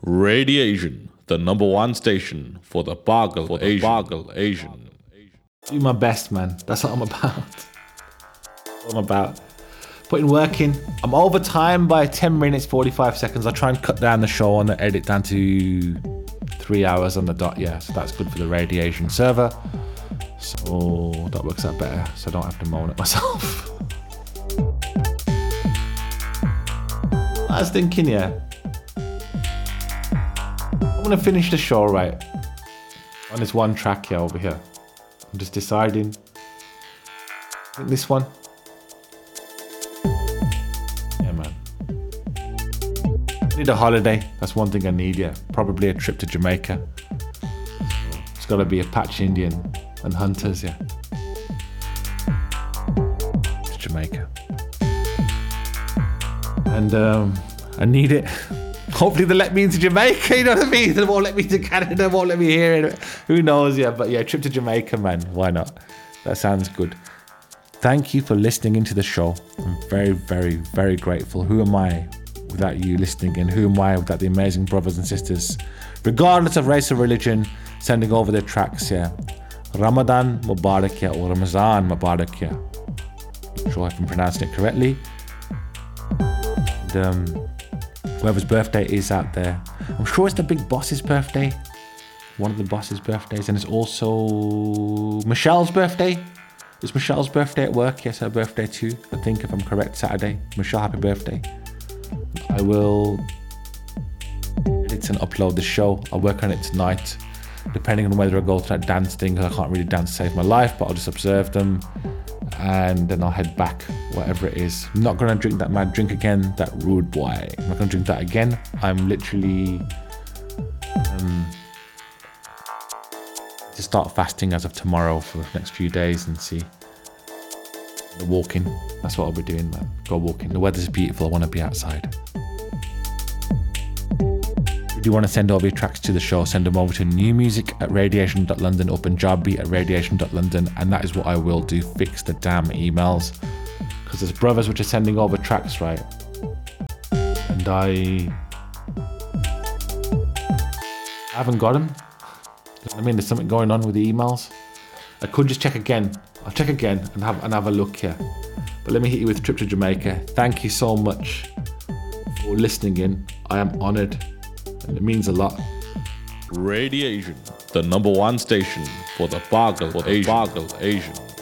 Radiation, the number one station for the Bargle Asian. Do my best, man. That's what I'm about. What I'm about. Putting work in. I'm over time by 10 minutes, 45 seconds. I try and cut down the show and edit down to 3 hours on the dot. Yeah, so that's good for the radiation server. So that works out better, so I don't have to moan at myself. I was thinking, yeah. I'm gonna finish the show right on this one track here over here. I'm just deciding. I think this one. Yeah, man. I need a holiday. That's one thing I need, yeah. Probably a trip to Jamaica. It's gotta be Apache Indian and hunters, yeah. It's Jamaica. And I need it. Hopefully they let me into Jamaica, you know what I mean? They won't let me to Canada, won't let me here. Who knows, yeah. But yeah, trip to Jamaica, man. Why not? That sounds good. Thank you for listening into the show. I'm very, very, very grateful. Who am I without you listening in? Who am I without the amazing brothers and sisters, regardless of race or religion, sending over their tracks, yeah. Ramadan Mubarak, yeah, or Ramazan Mubarak, yeah. I'm sure if I'm pronouncing it correctly. And whoever's birthday is out there, I'm sure it's the big boss's birthday, one of the boss's birthdays, and it's also Michelle's birthday. It's Michelle's birthday at work. Yes, her birthday too, I think, if I'm correct. Saturday. Michelle, happy birthday. I will edit and upload the show. I'll work on it tonight, depending on whether I go to that dance thing. I can't really dance to save my life, but I'll just observe them and then I'll head back, whatever it is. I'm not gonna drink that mad drink again, that rude boy. I'm not gonna drink that again. I'm literally to start fasting as of tomorrow for the next few days and see the walking. That's what I'll be doing, man. Go walking. The weather's beautiful. I want to be outside. If you want to send over your tracks to the show, send them over to newmusic@radiation.london or punjabi@radiation.london, and that is what I will do. Fix the damn emails, because there's brothers which are sending over tracks, right? And I haven't got them. I mean, there's something going on with the emails. I could just check again. I'll check again and have a look here. But let me hit you with Trip to Jamaica. Thank you so much for listening in. I am honoured, and it means a lot. Radiation, the number one station for the Bargle Asian.